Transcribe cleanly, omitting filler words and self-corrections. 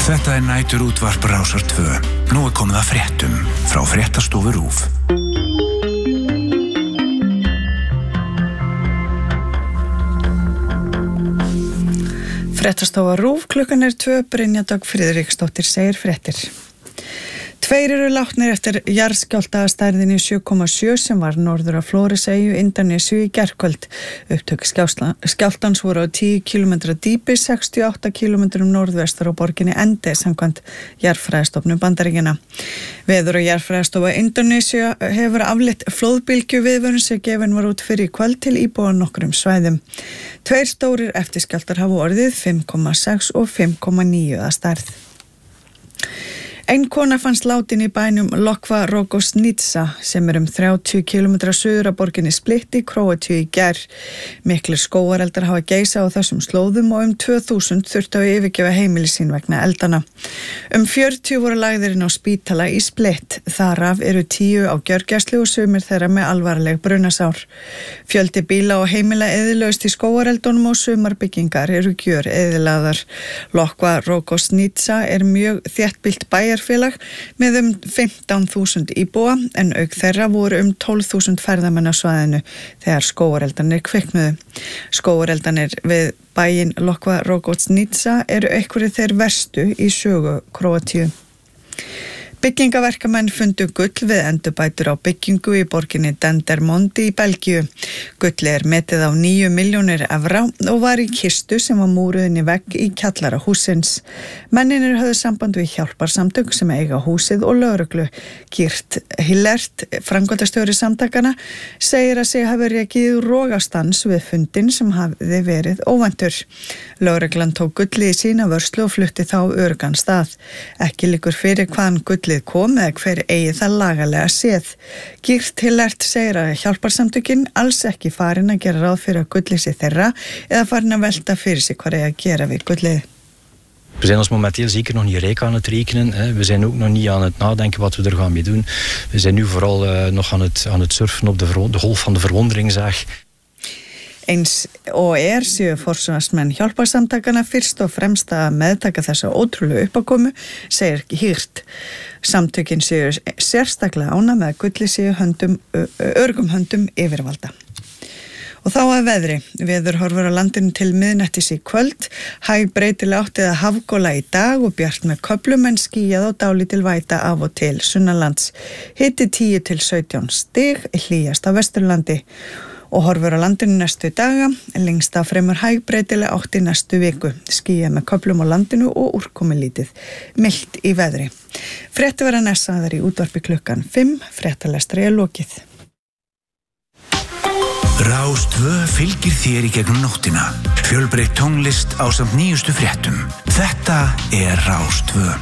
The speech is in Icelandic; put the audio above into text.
Þetta nætur útvarp Rásar 2. Nú komið að fréttum frá Fréttastofu RÚV. Fréttastofa RÚV, klukkan 2, Brynja Dögg Friðriksdóttir segir fréttir. 2 eru látnir eftir jarðskjálfta að stærðinni 7,7 sem var norður af Flóreseyju, Indonesíu í gærkvöld. Upptök skjálftans voru á 10 km dýpi, 68 km norðvestur á borginni Ende samkvæmt jarðfræðistofnun Bandaríkjanna. Veður- og jarðfræðistofa Indonesíu hefur afleitt flóðbylgju viðvörun sem gefin var út fyrir í kvöld til íbúa á nokkrum svæðum. 2 stórir eftirskjálftar hafa orðið 5,6 og 5,9 að stærð. Ein kona fannst látin í bænum Lokva Rogosnica sem 30 km suður af borginni Split í Króatíu í gær. Miklir skógareldar hafa geisað á þessum slóðum og 2000 þurftu að yfirgefa heimili sín vegna eldana. 40 voru lagðir inn á spítala í Split. Þar af eru 10 á gjörgæslu og sumir þeirra með alvarleg brunasár. Fjöldi bíla og heimila eyðilögst í skógareldunum og sumar byggingar eru gjör eyðilagðar. Lokva Rogosnica mjög þéttbýlt bæjarfélag með 15.000 íbúa en auk þeirra voru 12.000 ferðamenn á svæðinu þegar skógareldarnir kviknuðu. Skógareldarnir við bæinn Lokva Rogosnica eru einhverjir þeir verstu í sögu Króatíu. Byggingaverkamenn fundu gull við endurbætur á byggingu í borginni Dendermonde í Belgíu. Gulli metið á 9 milljónir evra og var í kistu sem var múruð inn í vegg í kjallara hússins. Menninir höfðu samband við hjálparsamtök sem eiga húsið og lögreglu. Geert Hillert, framkvæmdastjóri samtakana, segir að sig hafi rekið rogastans við fundin sem hafði verið óvæntur. Lögreglan tók gulli í sína vörslu og flutti þá öruggan stað. Ekki liggur fyrir hvaðan gulli kom eða hver eigi það lagalega séð. Geert Hillert segir að hjálparsamtökin alls ekki farin að gera ráð fyrir að gullið sé þeirra eða farin að velta fyrir sig hvað eigi að gera við gullið. We zijn ons momenteel zeker nog niet rijk aan het rekenen. We zijn ook nog niet aan het nadenken wat we er gaan mee doen. We zijn nu vooral nog aan het surfen op de golf van de verwondering, zeg. Eins og séu forsvarsmenn hjálparsamtakana fyrst og fremst að meðtaka þessa ótrúlegu uppákomu, segir Geert. Samtökin séu sérstaklega ánægð með að gulli séu örugum höndum yfirvalda. Og þá að veðri. Veður horfur á landinu til miðnættis í kvöld. Hæg breytileg átt eða hafgola í dag og bjart með köflum en skýjað og dálítil væta af og til sunnanlands. Hiti 10 til 17 stig, hlýjast á Vesturlandi. Og horfur á landinu næstu daga, lengst af fremur hæg breytileg átt í næstu viku. Skýjað með köflum á landinu og úrkomulítið. Milt í veðri. Fréttir verða næssaðar í útvarpi klukkan 5. Fréttalestri lokið. Rás 2 fylgir þér í gegnum nóttina. Fjölbreytt tónlist ásamt nýjustu fréttum. Þetta Rás 2.